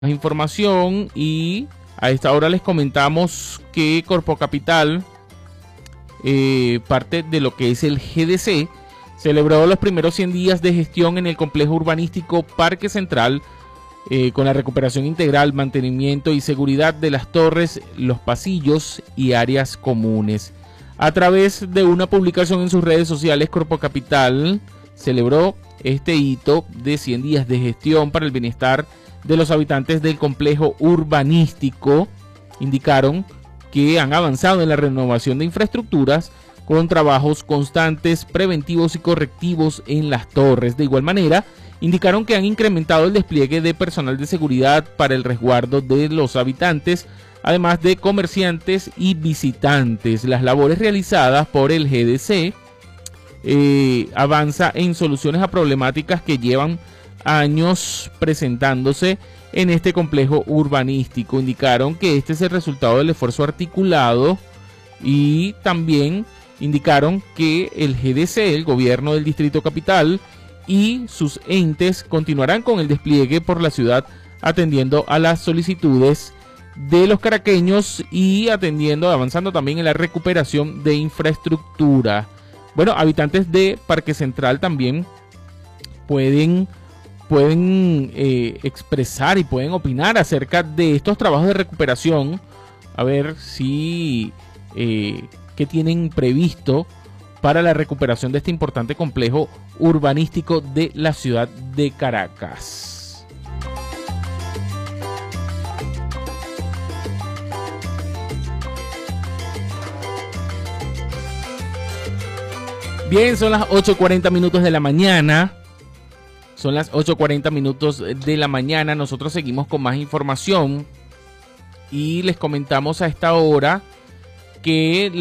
Información, y a esta hora les comentamos que Corpo Capital, parte de lo que es el GDC, celebró los primeros 100 días de gestión en el complejo urbanístico Parque Central, con la recuperación integral, mantenimiento y seguridad de las torres, los pasillos y áreas comunes. A través de una publicación en sus redes sociales, Corpo Capital celebró este hito de 100 días de gestión para el bienestar de los habitantes del complejo urbanístico. Indicaron que han avanzado en la renovación de infraestructuras con trabajos constantes, preventivos y correctivos en las torres. De igual manera, indicaron que han incrementado el despliegue de personal de seguridad para el resguardo de los habitantes, además de comerciantes y visitantes. Las labores realizadas por el GDC avanza en soluciones a problemáticas que llevan años presentándose en este complejo urbanístico. Indicaron que este es el resultado del esfuerzo articulado, y también indicaron que el GDC, el gobierno del Distrito Capital y sus entes continuarán con el despliegue por la ciudad, atendiendo a las solicitudes de los caraqueños y avanzando también en la recuperación de infraestructura. Bueno, habitantes de Parque Central también pueden expresar y pueden opinar acerca de estos trabajos de recuperación, a ver si qué tienen previsto para la recuperación de este importante complejo urbanístico de la ciudad de Caracas. Bien, son las 8:40 minutos de la mañana. Son las 8:40 minutos de la mañana. Nosotros seguimos con más información y les comentamos a esta hora que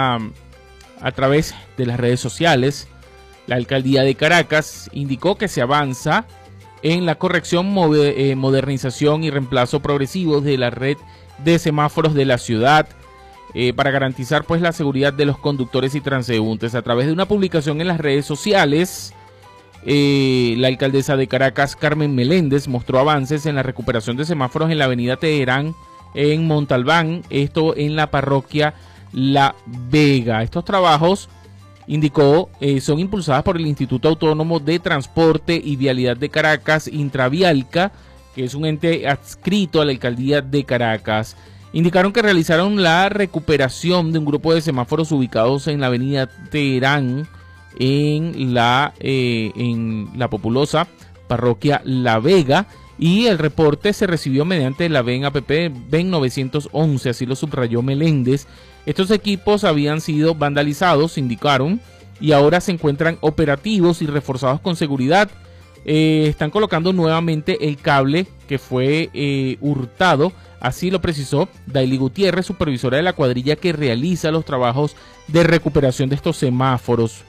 a través de las redes sociales, la Alcaldía de Caracas indicó que se avanza en la corrección, modernización y reemplazo progresivo de la red de semáforos de la ciudad, para garantizar pues la seguridad de los conductores y transeúntes. A través de una publicación en las redes sociales, la alcaldesa de Caracas, Carmen Meléndez, mostró avances en la recuperación de semáforos en la avenida Teherán, en Montalbán, esto en la parroquia La Vega. Estos trabajos, indicó, son impulsadas por el Instituto Autónomo de Transporte y Vialidad de Caracas, Intravialca, que es un ente adscrito a la alcaldía de Caracas. Indicaron que realizaron la recuperación de un grupo de semáforos ubicados en la avenida Teherán, en la populosa parroquia La Vega, y el reporte se recibió mediante la VEN APP VEN 911, así lo subrayó Meléndez. Estos equipos habían sido vandalizados, indicaron, y ahora se encuentran operativos y reforzados con seguridad. Están colocando nuevamente el cable que fue hurtado, así lo precisó Daily Gutiérrez, supervisora de la cuadrilla que realiza los trabajos de recuperación de estos semáforos.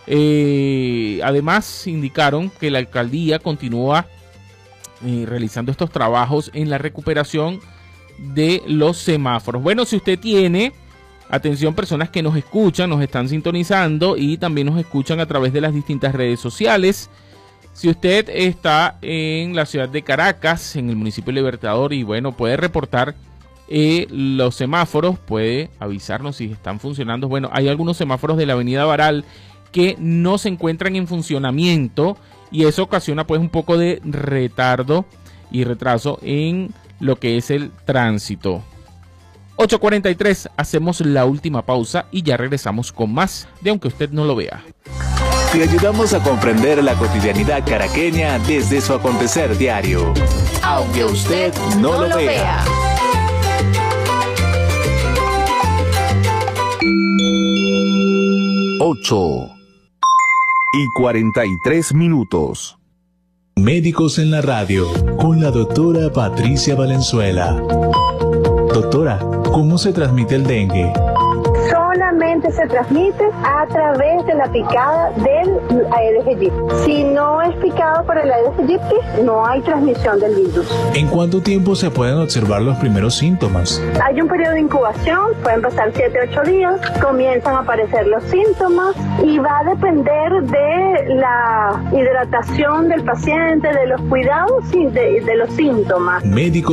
Además, indicaron que la alcaldía continúa realizando estos trabajos en la recuperación de los semáforos. Bueno, si usted tiene, atención, personas que nos escuchan, nos están sintonizando y también nos escuchan a través de las distintas redes sociales. Si usted está en la ciudad de Caracas, en el municipio Libertador, y bueno, puede reportar los semáforos, puede avisarnos si están funcionando. Bueno, hay algunos semáforos de la avenida Baral que no se encuentran en funcionamiento, y eso ocasiona pues un poco de retardo y retraso en lo que es el tránsito. 8:43, hacemos la última pausa y ya regresamos con más de Aunque Usted No Lo Vea. Te ayudamos a comprender la cotidianidad caraqueña desde su acontecer diario. Aunque usted no lo vea. Ocho y 43 minutos. Médicos en la radio, con la doctora Patricia Valenzuela. Doctora, ¿cómo se transmite el dengue? Solamente se transmite a través de la picada del Aedes aegypti. Si no es picado por el Aedes aegypti, no hay transmisión del virus. ¿En cuánto tiempo se pueden observar los primeros síntomas? Hay un periodo de incubación, pueden pasar 7-8 días, comienzan a aparecer los síntomas y va a depender de la hidratación del paciente, de los cuidados y de los síntomas. Médicos